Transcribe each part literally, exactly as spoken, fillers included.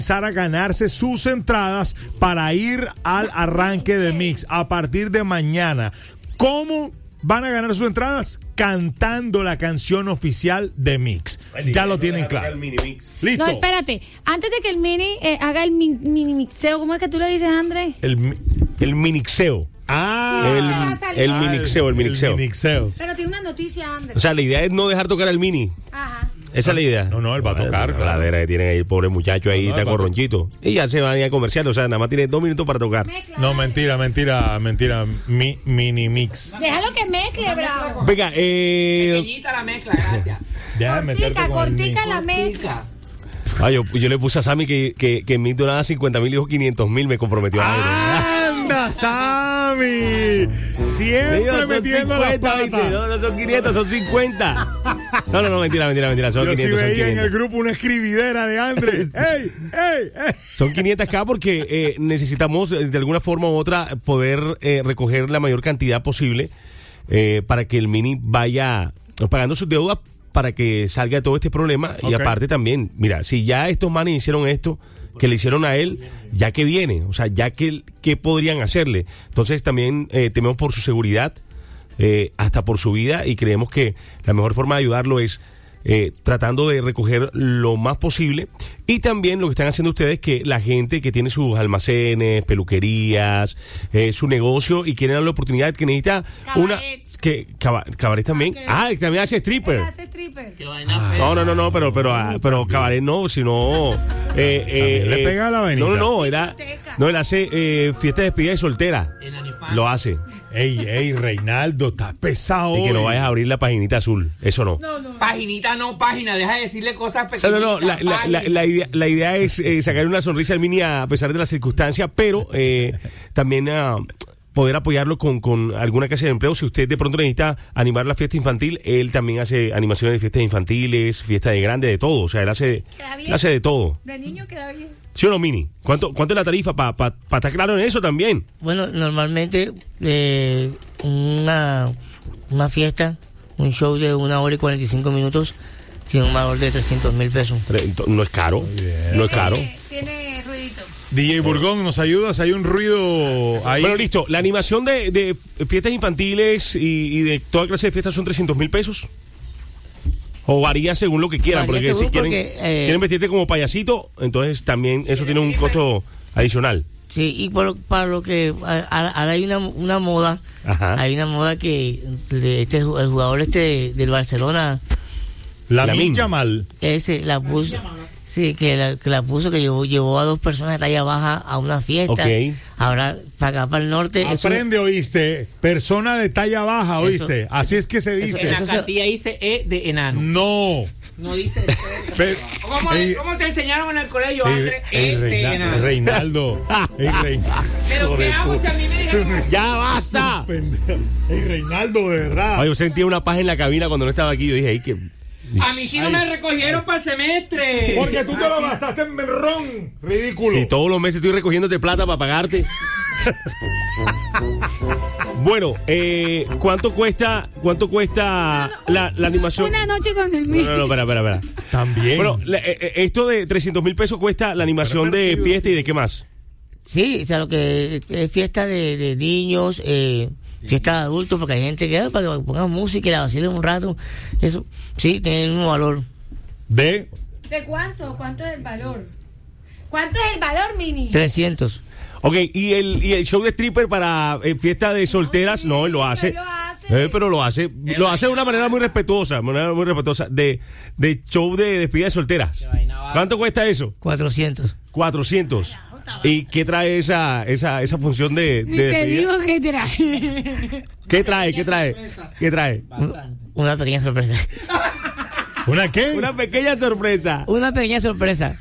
a ganarse sus entradas para ir al arranque de Mix a partir de mañana. ¿Cómo van a ganar sus entradas? Cantando la canción oficial de Mix. Bueno, ya lo tienen claro. Listo. No, espérate. Antes de que el mini eh, haga el mi, mini mixeo, ¿cómo es que tú le dices, Andrés? El, el minixeo. Ah, el, el minixeo, el minixeo. El minixeo. Pero tiene una noticia, Andrés. O sea, la idea es no dejar tocar al mini. Ajá. Esa es la idea. No, no, él va a tocar. La ladera que tienen ahí, el pobre muchacho ahí, no, está corronchito. Y ya se van a ir a comercial, o sea, nada más tiene dos minutos para tocar. Mezcla, no, mentira, mentira, mentira. Mi, mini mix. Déjalo que mezcle, bravo. Venga, eh. Pequeñita la mezcla, gracias. Cortica, cortica la mezcla. Ah, yo, yo le puse a Sammy que, que, que en Mix donaba cincuenta mil y dijo quinientos mil, me comprometió a ¡Anda, Sammy! Siempre Dios, metiendo cincuenta, las patas. No, no son quinientos, son cincuenta. No, no, no, mentira, mentira, mentira. Son yo quinientos, sí veía son quinientos. En el grupo una escribidera de Andrés. ¡Ey, ey, ey! Son quinientos K porque eh, necesitamos de alguna forma u otra poder eh, recoger la mayor cantidad posible eh, para que el mini vaya pagando sus deudas para que salga de todo este problema. Okay. Y aparte también, mira, si ya estos manes hicieron esto que le hicieron a él, ya que viene, o sea, ya que, que podrían hacerle. Entonces también eh, tememos por su seguridad, eh, hasta por su vida, y creemos que la mejor forma de ayudarlo es eh, tratando de recoger lo más posible. Y también lo que están haciendo ustedes, que la gente que tiene sus almacenes, peluquerías, eh, su negocio, y quieren dar la oportunidad, que necesita Cabaret. una... que caba, Cabaret también. Ah, ah, también hace stripper. Hace stripper. Ah, no, no, no, no, pero pero ah, pero Cabaret no, sino eh, eh, le eh, pega a la avenida. No, no, no, era no, él hace eh, fiesta de despedida de soltera. Lo hace. Ey, ey, Reinaldo, estás pesado. Y que no vayas a abrir la paginita azul, eso no. No, no. Paginita no, página, deja de decirle cosas No, pequeñas. no, no, la, la, la, la idea, la idea es eh, sacar una sonrisa al mini a pesar de las circunstancias, pero eh, también uh, poder apoyarlo con, con alguna clase de empleo. Si usted de pronto necesita animar la fiesta infantil, él también hace animaciones de fiestas infantiles, fiestas de grande, de todo. O sea, él hace, él hace de todo. De niño queda bien. ¿Sí o no, Mini? ¿Cuánto, cuánto es la tarifa para pa, pa estar claro en eso también? Bueno, normalmente eh, una, una fiesta, un show de una hora y cuarenta y cinco minutos tiene un valor de trescientos mil pesos. No es caro, no es caro. Tiene ruidito. D J Burgón, ¿nos ayudas? Hay un ruido ahí. Bueno, listo. La animación de, de fiestas infantiles y, y de toda clase de fiestas son trescientos mil pesos. O varía según lo que quieran, Varía porque si quieren, porque, eh, quieren vestirte como payasito, entonces también eso tiene un costo adicional. Sí, y por, para lo que ahora hay una, una moda, Ajá. hay una moda que de este, el jugador este del Barcelona, Lamine Yamal, ese la puso, sí, que la, que la puso, que llevó, llevó a dos personas de talla baja a una fiesta. Okay. Ahora para acá para el norte. Aprende, eso, oíste, persona de talla baja, oíste, eso, así es que se dice. En la cartilla dice E de enano. No. No dice. Pero, ¿Cómo, ey, ¿Cómo te enseñaron en el colegio, Andrés? E de enano. Reinaldo. Ey, Reinaldo. Pero qué hago, si a mí me dijeron. Ya basta. Ey, Reinaldo, de verdad. Ay, yo sentía una paz en la cabina cuando no estaba aquí. Yo dije, ay, que. A mí sí no me recogieron para el semestre. Porque tú te lo gastaste en ron. Ridículo. Sí, todos los meses estoy recogiéndote plata para pagarte. Bueno, eh, ¿cuánto cuesta cuánto cuesta no, no, la, la animación? Una noche con el mío. No, no, no, espera, espera, espera. También. Bueno, la, eh, esto de trescientos mil pesos cuesta la animación de fiesta y de qué más. Sí, o sea, lo que es fiesta de, de niños, eh, fiesta de adultos, porque hay gente que ah, para que pongan música y la vacilen un rato. Eso, sí, tiene el mismo valor. ¿De? ¿De cuánto? ¿Cuánto es el valor? ¿Cuánto es el valor, Mini? trescientos. Ok, ¿y el, y el show de stripper para eh, fiesta de solteras? No, él lo hace. Lo hace. Eh, pero lo hace, lo hace de una manera muy respetuosa, manera muy respetuosa, de, de show de despedida de solteras. ¿Cuánto cuesta eso? cuatrocientos. cuatrocientos. ¿Y qué trae esa, esa, esa función de, de Ni te despedida? digo qué trae. ¿Qué trae? ¿Qué trae? ¿Qué trae? Una pequeña sorpresa. ¿Una qué? Una pequeña sorpresa. Una pequeña sorpresa.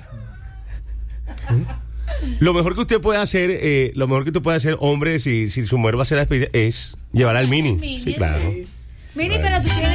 Lo mejor que usted puede hacer, eh, lo mejor que usted puede hacer, hombre, si, si su mujer va a hacer la despedida, es llevar al mini. Mini. Sí, claro. Mini, pero tú tienes